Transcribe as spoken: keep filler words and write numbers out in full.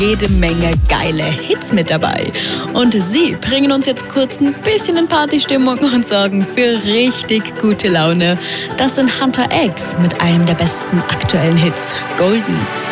jede Menge geile Hits mit dabei. Und sie bringen uns jetzt kurz ein bisschen in Partystimmung und sorgen für richtig gute Laune. Das sind Hunter X mit einem der besten aktuellen Hits, Golden.